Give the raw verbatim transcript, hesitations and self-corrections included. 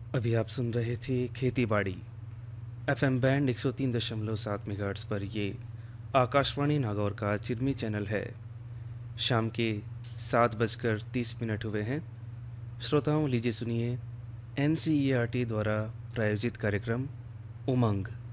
अभी आप सुन रहे थे खेती बाड़ी एफएम बैंड एक सौ तीन दशमलव सात मेगाहर्ट्ज़ पर। ये आकाशवाणी नागौर का चिरमी चैनल है। शाम के सात बजकर तीस मिनट हुए हैं। श्रोताओं, लीजिए सुनिए N C E R T द्वारा प्रायोजित कार्यक्रम उमंग।